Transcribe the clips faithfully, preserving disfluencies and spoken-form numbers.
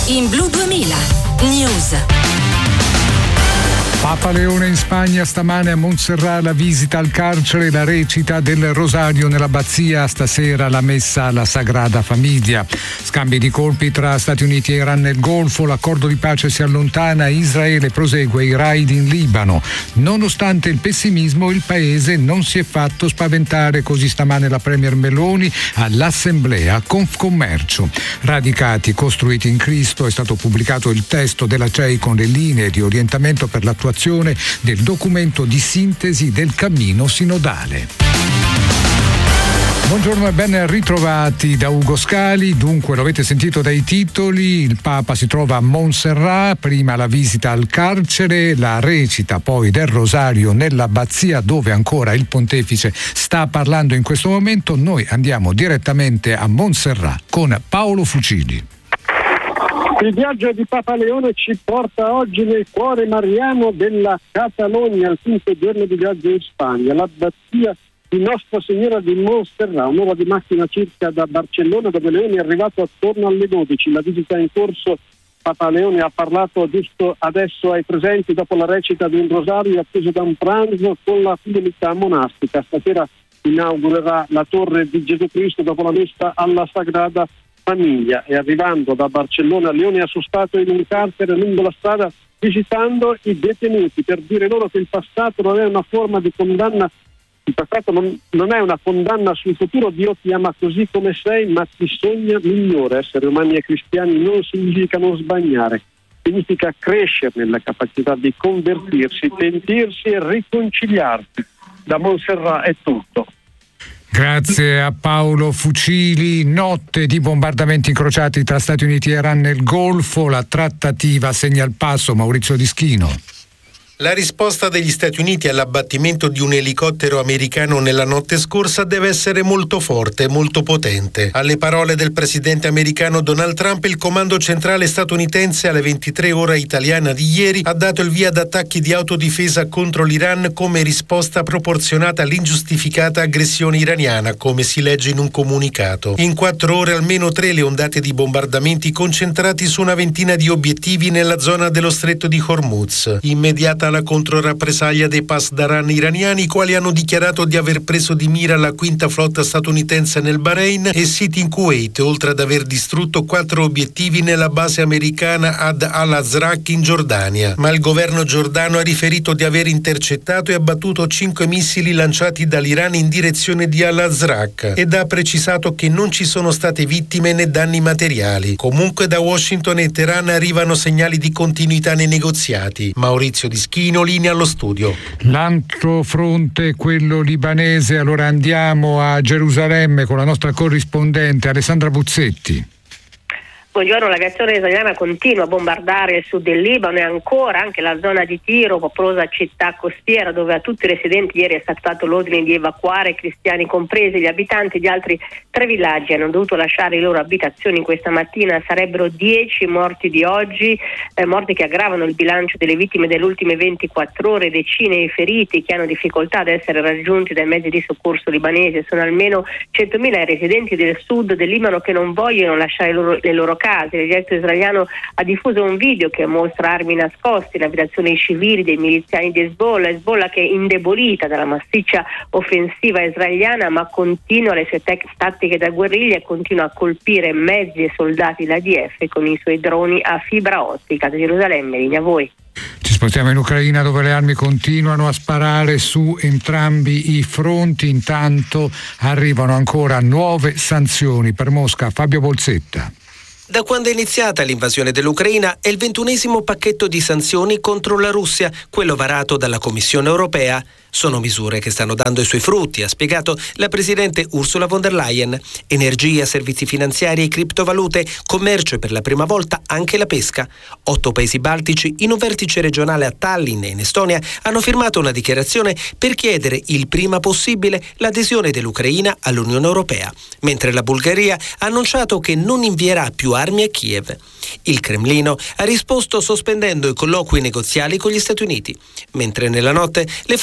in Blu duemila News. Papa Leone in Spagna stamane a Montserrat, la visita al carcere, la recita del Rosario nell'abbazia, stasera la messa alla Sagrada Famiglia. Scambi di colpi tra Stati Uniti e Iran nel Golfo, l'accordo di pace si allontana, Israele prosegue i raid in Libano. Nonostante il pessimismo, il paese non si è fatto spaventare, così stamane la Premier Meloni all'Assemblea Confcommercio. Radicati, costruiti in Cristo, è stato pubblicato il testo della C E I con le linee di orientamento per l'attuazione del documento di sintesi del cammino sinodale. Buongiorno e ben ritrovati da Ugo Scali. Dunque, lo avete sentito dai titoli, il Papa si trova a Montserrat, prima la visita al carcere, la recita poi del Rosario nell'abbazia dove ancora il Pontefice sta parlando in questo momento. Noi andiamo direttamente a Montserrat con Paolo Fucili. Il viaggio di Papa Leone ci porta oggi nel cuore mariano della Catalogna, al quinto giorno di viaggio in Spagna, l'abbazia di Nostra Signora di Montserrat, un'ora di macchina circa da Barcellona, dove Leone è arrivato attorno alle dodici. La visita è in corso. Papa Leone ha parlato giusto adesso ai presenti dopo la recita di un rosario atteso da un pranzo con la fidelità monastica. Stasera inaugurerà la torre di Gesù Cristo dopo la messa alla Sagrada Famiglia, e arrivando da Barcellona Leone ha sostato in un carcere lungo la strada visitando i detenuti per dire loro che il passato non è una forma di condanna, il passato non, non è una condanna sul futuro. Dio ti ama così come sei, ma ti sogna migliore. Essere umani e cristiani non significa non sbagliare, significa crescere nella capacità di convertirsi, pentirsi e riconciliarsi. Da Montserrat è tutto. Grazie a Paolo Fucili. Notte di bombardamenti incrociati tra Stati Uniti e Iran nel Golfo, la trattativa segna il passo. Maurizio Dischino. La risposta degli Stati Uniti all'abbattimento di un elicottero americano nella notte scorsa deve essere molto forte e molto potente. Alle parole del presidente americano Donald Trump, il comando centrale statunitense alle ventitré ora italiana di ieri ha dato il via ad attacchi di autodifesa contro l'Iran come risposta proporzionata all'ingiustificata aggressione iraniana, come si legge in un comunicato. In quattro ore almeno tre le ondate di bombardamenti concentrati su una ventina di obiettivi nella zona dello stretto di Hormuz. Immediata la controrappresaglia dei pasdaran iraniani, i quali hanno dichiarato di aver preso di mira la quinta flotta statunitense nel Bahrain e siti in Kuwait, oltre ad aver distrutto quattro obiettivi nella base americana ad Al-Azraq in Giordania. Ma il governo giordano ha riferito di aver intercettato e abbattuto cinque missili lanciati dall'Iran in direzione di Al-Azraq ed ha precisato che non ci sono state vittime né danni materiali. Comunque da Washington e Teheran arrivano segnali di continuità nei negoziati. Maurizio Dischino, linea allo studio. L'altro fronte, quello libanese. Allora andiamo a Gerusalemme con la nostra corrispondente Alessandra Buzzetti. Buongiorno, l'aviazione israeliana continua a bombardare il sud del Libano e ancora anche la zona di Tiro, popolosa città costiera dove a tutti i residenti ieri è stato dato l'ordine di evacuare, cristiani compresi. Gli abitanti di altri tre villaggi hanno dovuto lasciare le loro abitazioni questa mattina. Sarebbero dieci morti di oggi, eh, morti che aggravano il bilancio delle vittime delle ultime ventiquattro ore, decine di feriti che hanno difficoltà ad essere raggiunti dai mezzi di soccorso libanesi. Sono almeno centomila i residenti del sud del Libano che non vogliono lasciare le loro, le loro case. L'esercito israeliano ha diffuso un video che mostra armi nascoste in abitazioni civili dei miliziani di Hezbollah, Hezbollah che è indebolita dalla massiccia offensiva israeliana ma continua le sue tec- tattiche da guerriglia e continua a colpire mezzi e soldati dell'A D F con i suoi droni a fibra ottica. Da Gerusalemme, linea a voi. Ci spostiamo in Ucraina dove le armi continuano a sparare su entrambi i fronti. Intanto arrivano ancora nuove sanzioni per Mosca. Fabio Bolzetta. Da quando è iniziata l'invasione dell'Ucraina è il ventunesimo pacchetto di sanzioni contro la Russia, quello varato dalla Commissione europea. Sono misure che stanno dando i suoi frutti, ha spiegato la presidente Ursula von der Leyen. Energia, servizi finanziari e criptovalute, commercio e per la prima volta anche la pesca. Otto paesi baltici, in un vertice regionale a Tallinn in Estonia, hanno firmato una dichiarazione per chiedere il prima possibile l'adesione dell'Ucraina all'Unione Europea, mentre la Bulgaria ha annunciato che non invierà più armi a Kiev. Il Cremlino ha risposto sospendendo i colloqui negoziali con gli Stati Uniti, mentre nella notte le forze di Mosca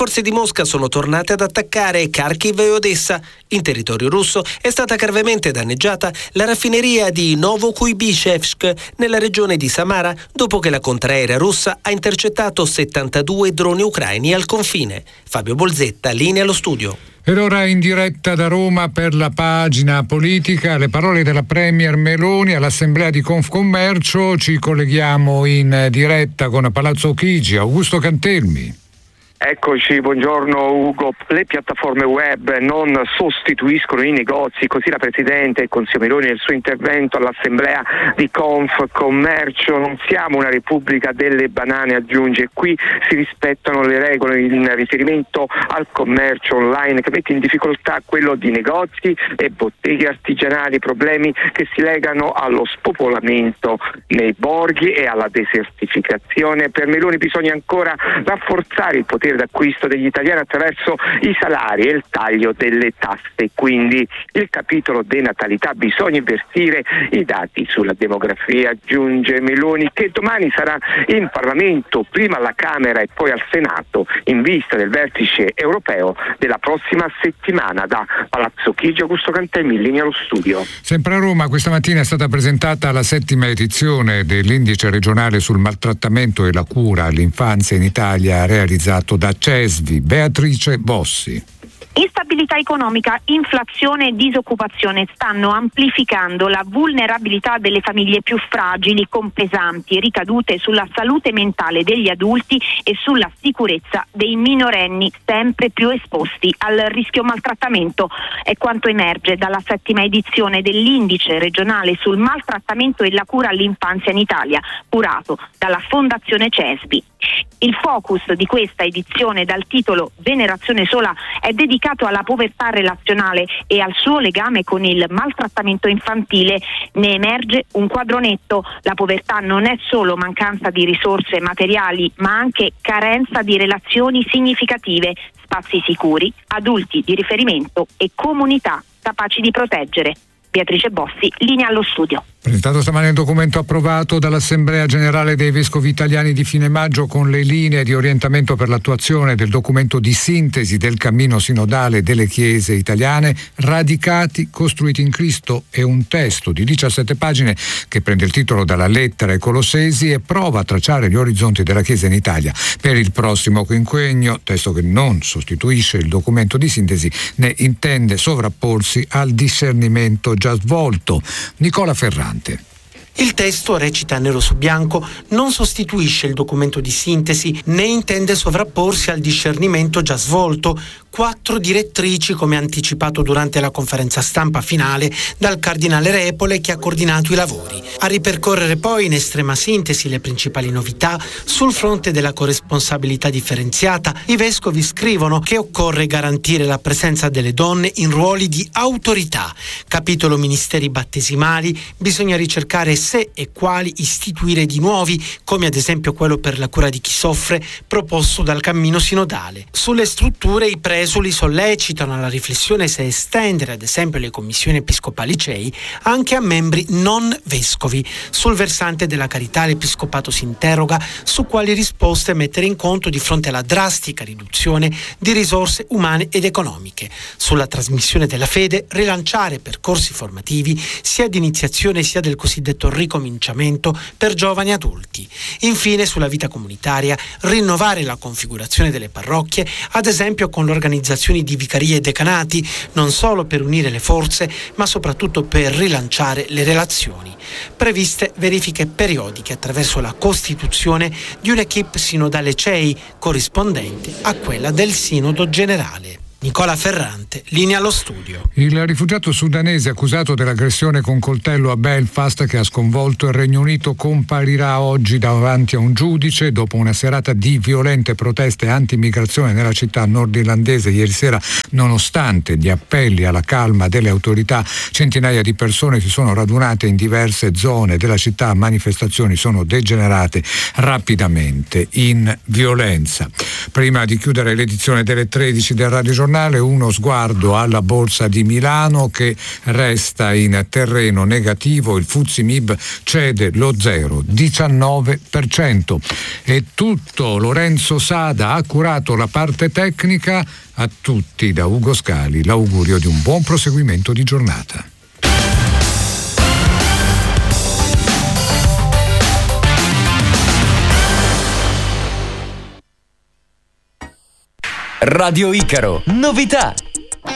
Mosca sono tornate ad attaccare Kharkiv e Odessa. In territorio russo è stata gravemente danneggiata la raffineria di Novokuybishevsk nella regione di Samara dopo che la contraerea russa ha intercettato settantadue droni ucraini al confine. Fabio Bolzetta, linea allo studio. Ed ora in diretta da Roma per la pagina politica le parole della Premier Meloni all'Assemblea di Confcommercio. Ci colleghiamo in diretta con Palazzo Chigi. Augusto Cantelmi. Eccoci, buongiorno Ugo. Le piattaforme web non sostituiscono i negozi, così la Presidente del Consiglio Meloni nel suo intervento all'Assemblea di Confcommercio. Non siamo una repubblica delle banane, aggiunge, qui si rispettano le regole in riferimento al commercio online che mette in difficoltà quello di negozi e botteghe artigianali, problemi che si legano allo spopolamento nei borghi e alla desertificazione. Per Meloni bisogna ancora rafforzare il potere d'acquisto degli italiani attraverso i salari e il taglio delle tasse, quindi il capitolo denatalità, bisogna invertire i dati sulla demografia, aggiunge Meloni, che domani sarà in Parlamento, prima alla Camera e poi al Senato, in vista del vertice europeo della prossima settimana. Da Palazzo Chigi, Augusto Cantelmi, in linea allo studio. Sempre a Roma questa mattina è stata presentata la settima edizione dell'indice regionale sul maltrattamento e la cura all'infanzia in Italia, realizzato da Cesvi. Beatrice Bossi. Instabilità economica, inflazione e disoccupazione stanno amplificando la vulnerabilità delle famiglie più fragili, con pesanti ricadute sulla salute mentale degli adulti e sulla sicurezza dei minorenni, sempre più esposti al rischio maltrattamento. È quanto emerge dalla settima edizione dell'indice regionale sul maltrattamento e la cura all'infanzia in Italia, curato dalla Fondazione Cesvi. Il focus di questa edizione, dal titolo Generazione Sola, è dedicato alla povertà relazionale e al suo legame con il maltrattamento infantile. Ne emerge un quadro netto: la povertà non è solo mancanza di risorse materiali, ma anche carenza di relazioni significative, spazi sicuri, adulti di riferimento e comunità capaci di proteggere. Beatrice Bossi, linea allo studio. Presentato stamane il documento approvato dall'Assemblea Generale dei Vescovi Italiani di fine maggio con le linee di orientamento per l'attuazione del documento di sintesi del cammino sinodale delle chiese italiane, radicati, costruiti in Cristo, è un testo di diciassette pagine che prende il titolo dalla lettera ai Colossesi e prova a tracciare gli orizzonti della Chiesa in Italia per il prossimo quinquennio, testo che non sostituisce il documento di sintesi né intende sovrapporsi al discernimento già svolto. Nicola Ferrante. Il testo, recita nero su bianco, non sostituisce il documento di sintesi né intende sovrapporsi al discernimento già svolto. Quattro direttrici, come anticipato durante la conferenza stampa finale dal cardinale Repole, che ha coordinato i lavori. A ripercorrere poi in estrema sintesi le principali novità sul fronte della corresponsabilità differenziata, i vescovi scrivono che occorre garantire la presenza delle donne in ruoli di autorità. Capitolo ministeri battesimali, bisogna ricercare se e quali istituire di nuovi, come ad esempio quello per la cura di chi soffre, proposto dal cammino sinodale. Sulle strutture i presuli sollecitano alla riflessione se estendere ad esempio le commissioni episcopali C E I anche a membri non vescovi. Sul versante della carità l'Episcopato si interroga su quali risposte mettere in conto di fronte alla drastica riduzione di risorse umane ed economiche. Sulla trasmissione della fede rilanciare percorsi formativi sia di iniziazione sia del cosiddetto ricominciamento per giovani adulti. Infine, sulla vita comunitaria, rinnovare la configurazione delle parrocchie, ad esempio con l'organizzazione di vicarie e decanati, non solo per unire le forze, ma soprattutto per rilanciare le relazioni. Previste verifiche periodiche attraverso la costituzione di un'equipe sinodale C E I corrispondente a quella del Sinodo Generale. Nicola Ferrante, linea allo studio. Il rifugiato sudanese accusato dell'aggressione con coltello a Belfast, che ha sconvolto il Regno Unito, comparirà oggi davanti a un giudice dopo una serata di violente proteste anti-immigrazione nella città nordirlandese ieri sera. Nonostante gli appelli alla calma delle autorità, centinaia di persone si sono radunate in diverse zone della città. Manifestazioni sono degenerate rapidamente in violenza. Prima di chiudere l'edizione delle tredici del Radio Giornale, giornale uno sguardo alla borsa di Milano che resta in terreno negativo, il Fuzzi Mib cede lo zero virgola diciannove per cento. È tutto, Lorenzo Sada ha curato la parte tecnica. A tutti da Ugo Scali l'augurio di un buon proseguimento di giornata. Radio Icaro, novità!